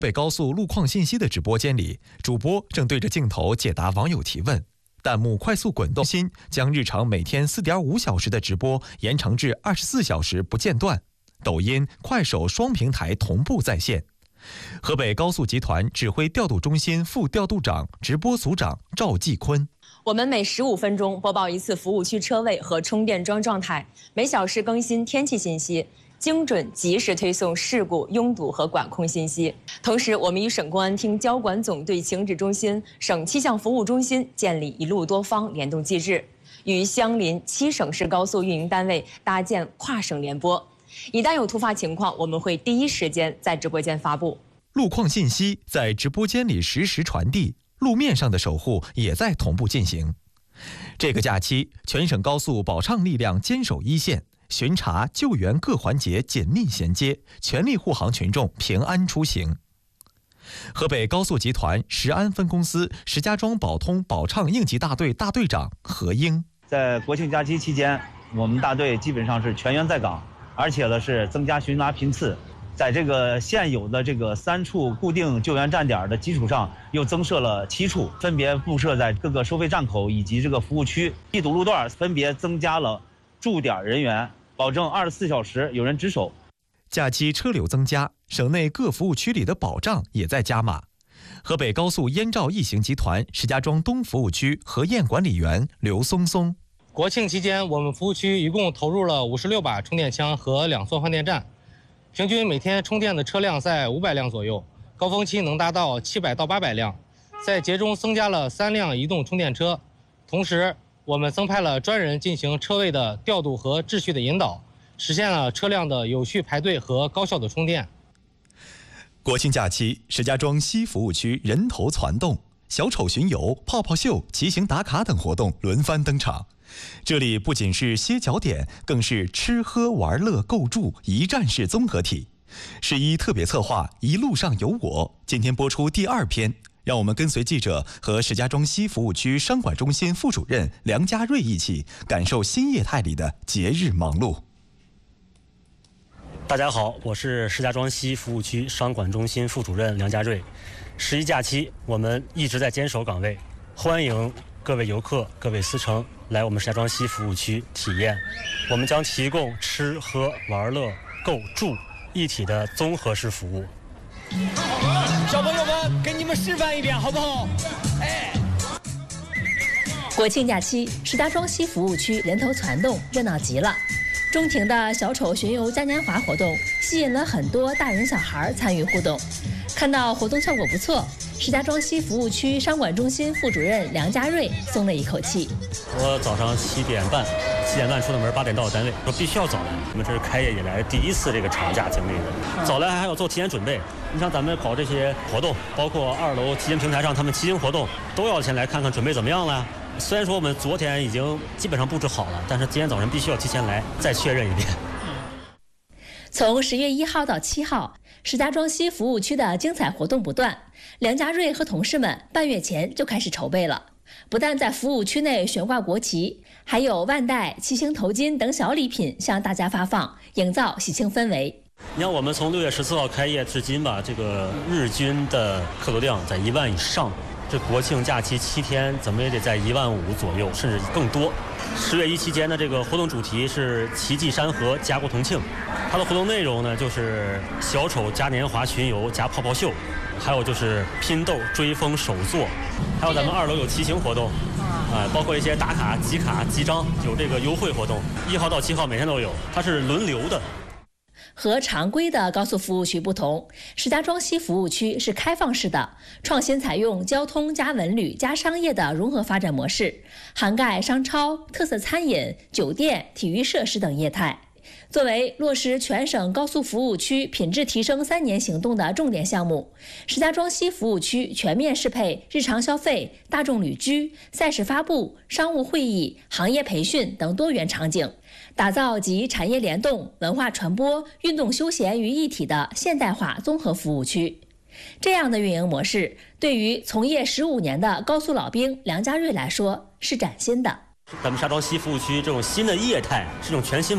北高速路况信息的直播间里，主播正对着镜头解答网友提问，弹幕快速滚动，将日常每天4.5小时的直播延长至24小时不间断。抖音、快手双平台同步在线。河北高速集团指挥调度中心副调度长、直播组长赵继坤。 我们每15分钟播报一次服务区车位和充电桩状态，每小时更新天气信息，精准及时推送事故、拥堵和管控信息。同时，我们与省公安厅交管总队情指中心、省气象服务中心建立一路多方联动机制，与相邻7省市高速运营单位搭建跨省联播。一旦有突发情况，我们会第一时间在直播间发布。 路况信息在直播间里实时传递。路面上的守护也在同步进行。这个假期，全省高速保畅力量坚守一线，巡查救援各环节紧密衔接，全力护航群众平安出行。河北高速集团石安分公司石家庄保通保畅应急大队大队长何英， 在国庆假期期间，我们大队基本上是全员在岗，而且呢是增加巡查频次。在这个现有的这个3处固定救援站点的基础上，又增设了7处，分别布设在各个收费站口以及这个服务区。易堵路段分别增加了驻点人员，保证24小时有人值守。 假期车流增加，省内各服务区里的保障也在加码。河北高速燕赵易行集团石家庄东服务区河堰管理员刘松松， 国庆期间，我们服务区一共投入了56把充电枪和2座换电站。平均每天充电的车辆在500辆左右，高峰期能达到700到800辆。在节中增加了3辆移动充电车，同时我们增派了专人进行车位的调度和秩序的引导，实现了车辆的有序排队和高效的充电。 国庆假期，石家庄西服务区人头攒动，小丑巡游、泡泡秀、骑行打卡等活动轮番登场。这里不仅是歇脚点，更是吃喝玩乐购住一站式综合体。11特别策划一路上有我，今天播出第2篇，让我们跟随记者和石家庄西服务区商管中心副主任梁家瑞一起感受新业态里的节日忙碌。 大家好，我是石家庄西服务区商管中心副主任梁家瑞。11假期，我们一直在坚守岗位，欢迎各位游客、各位司乘来我们石家庄西服务区体验。我们将提供吃喝玩乐购住一体的综合式服务。 小朋友们，给你们示范一遍好不好？哎， 国庆假期，石家庄西服务区人头攒动，热闹极了。中庭的小丑巡游嘉年华活动吸引了很多大人小孩参与互动。看到活动效果不错，石家庄西服务区商管中心副主任梁家瑞松了一口气。 我早上7点半出的门，8点到单位，说必须要早来。我们这是开业以来第1次这个长假经历的，早来还要做提前准备。你像咱们搞这些活动，包括2楼骑行平台上他们骑行活动，都要先来看看准备怎么样了。虽然说我们昨天已经基本上布置好了，但是今天早上必须要提前来再确认一遍。 从10月1号到7号，石家庄西服务区的精彩活动不断。梁家瑞和同事们半月前就开始筹备了，不但在服务区内悬挂国旗，还有腕带、骑行头巾等小礼品向大家发放，营造喜庆氛围。 你看，我们从6月14号开业至今吧，这个日均的客流量在1万以上。这国庆假期7天，怎么也得在1万5左右，甚至更多。10月1期间的这个活动主题是奇迹山河家国同庆，它的活动内容呢就是小丑嘉年华巡游加泡泡秀，还有就是拼豆追风手作，还有咱们2楼有骑行活动，包括一些打卡、集卡、集章，有这个优惠活动，1号到7号每天都有，它是轮流的。 和常规的高速服务区不同，石家庄西服务区是开放式的，创新采用交通加文旅加商业的融合发展模式，涵盖商超、特色餐饮、酒店、体育设施等业态。作为落实全省高速服务区品质提升3年行动的重点项目，石家庄西服务区全面适配日常消费、大众旅居、赛事发布、商务会议、行业培训等多元场景，打造集产业联动、文化传播、运动休闲于一体的现代化综合服务区。这样的运营模式，对于从业15年的高速老兵梁家瑞来说是崭新的。 咱们石家庄西服务区这种新的业态，是一种全新